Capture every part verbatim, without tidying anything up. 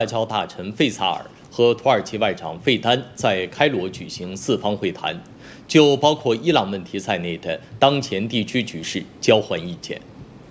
外交大臣费萨尔和土耳其外长费丹在开罗举行四方会谈，就包括伊朗问题在内的当前地区局势交换意见。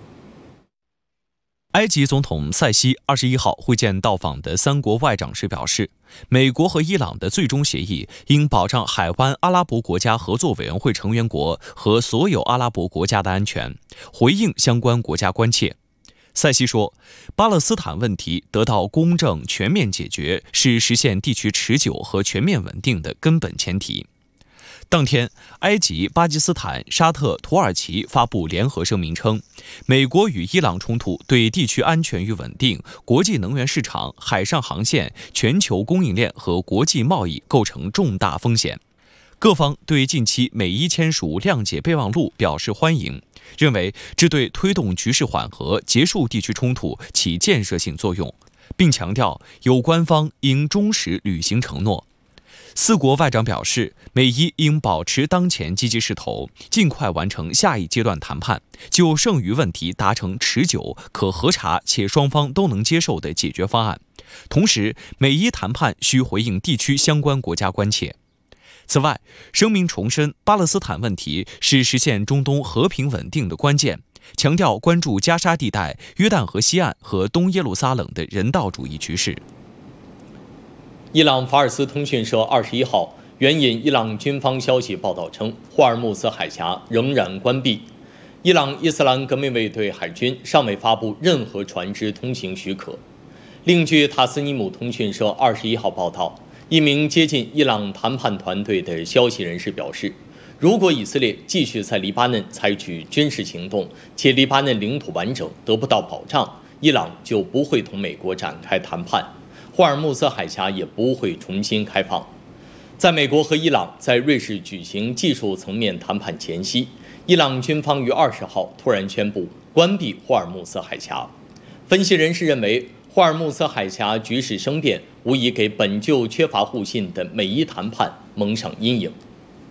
埃及总统塞西二十一号会见到访的三国外长时表示，美国和伊朗的最终协议应保障海湾阿拉伯国家合作委员会成员国和所有阿拉伯国家的安全，回应相关国家关切。塞西说，巴勒斯坦问题得到公正全面解决是实现地区持久和全面稳定的根本前提。当天，埃及、巴基斯坦、沙特、土耳其发布联合声明称，美国与伊朗冲突对地区安全与稳定、国际能源市场、海上航线、全球供应链和国际贸易构成重大风险。各方对近期美伊签署谅解备忘录表示欢迎，认为这对推动局势缓和、结束地区冲突起建设性作用，并强调有关方应忠实履行承诺。四国外长表示，美伊应保持当前积极势头，尽快完成下一阶段谈判，就剩余问题达成持久、可核查且双方都能接受的解决方案。同时，美伊谈判需回应地区相关国家关切。此外，声明重申巴勒斯坦问题是实现中东和平稳定的关键，强调关注加沙地带、约旦河西岸和东耶路撒冷的人道主义局势。 伊朗法尔斯通讯社二十一号援引伊朗军方消息报道称，霍尔木兹海峡仍然关闭。伊朗伊斯兰革命卫队海军尚未发布任何船只通行许可。另据塔斯尼姆通讯社二十一号报道，一名接近伊朗谈判团队的消息人士表示，如果以色列继续在黎巴嫩采取军事行动，且黎巴嫩领土完整得不到保障，伊朗就不会同美国展开谈判，霍尔木兹海峡也不会重新开放。在美国和伊朗在瑞士举行技术层面谈判前夕，伊朗军方于二十号突然宣布关闭霍尔木兹海峡。分析人士认为，霍尔木兹海峡局势生变，无疑给本就缺乏互信的美伊谈判蒙上阴影。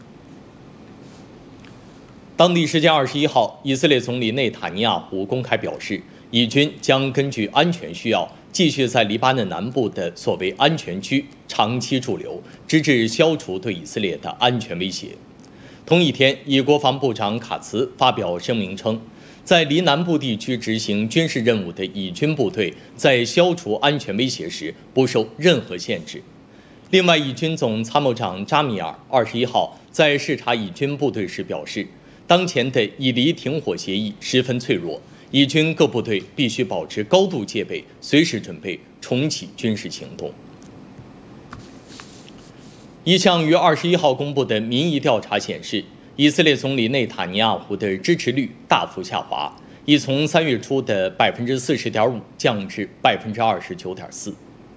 当地时间二十一号，以色列总理内塔尼亚胡公开表示，以军将根据安全需要，继续在黎巴嫩南部的所谓安全区长期驻留，直至消除对以色列的安全威胁。同一天，以国防部长卡茨发表声明称，在离南部地区执行军事任务的以军部队在消除安全威胁时不受任何限制。另外，以军总参谋长扎米尔二十一号在视察以军部队时表示，当前的以黎停火协议十分脆弱，以军各部队必须保持高度戒备，随时准备重启军事行动。一项于二十一号公布的民意调查显示，以色列总理内塔尼亚胡的支持率大幅下滑，已从三月初的百分之四十点五降至百分之二十九点四。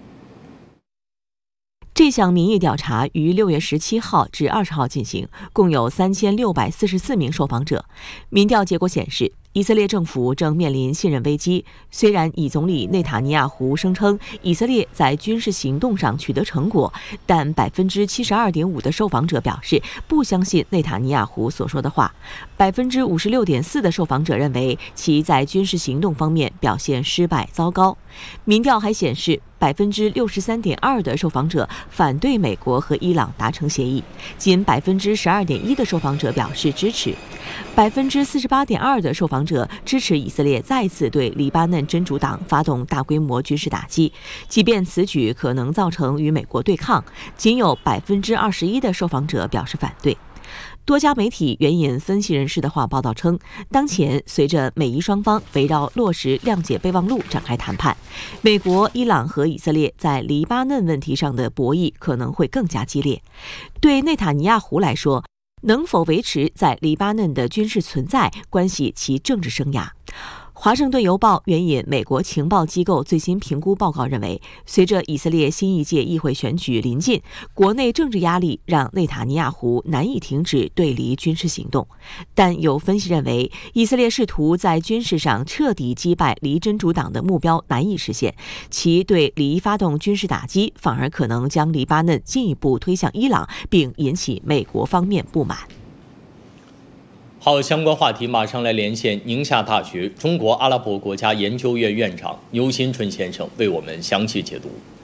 这项民意调查于六月十七号至二十号进行，共有三千六百四十四名受访者。民调结果显示，以色列政府正面临信任危机。虽然以总理内塔尼亚胡声称以色列在军事行动上取得成果，但百分之七十二点五的受访者表示不相信内塔尼亚胡所说的话。百分之五十六点四的受访者认为其在军事行动方面表现失败糟糕。民调还显示，百分之六十三点二的受访者反对美国和伊朗达成协议，仅百分之十二点一的受访者表示支持。百分之四十八点二的受访者支持以色列再次对黎巴嫩真主党发动大规模军事打击，即便此举可能造成与美国对抗。仅有百分之二十一的受访者表示反对。多家媒体援引分析人士的话报道称，当前随着美伊双方围绕落实谅解备忘录展开谈判，美国、伊朗和以色列在黎巴嫩问题上的博弈可能会更加激烈。对内塔尼亚胡来说，能否维持在黎巴嫩的军事存在，关系其政治生涯。华盛顿邮报援引美国情报机构最新评估报告认为，随着以色列新一届议会选举临近，国内政治压力让内塔尼亚胡难以停止对黎军事行动。但有分析认为，以色列试图在军事上彻底击败黎真主党的目标难以实现，其对黎发动军事打击反而可能将黎巴嫩进一步推向伊朗，并引起美国方面不满。 好，相关话题马上来连线宁夏大学中国阿拉伯国家研究院院长牛新春先生，为我们详细解读。